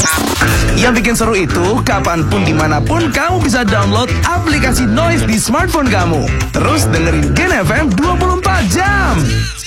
Yang bikin seru itu, kapanpun dimanapun kamu bisa download aplikasi Noise di smartphone kamu. Terus dengerin Gen FM 24 jam.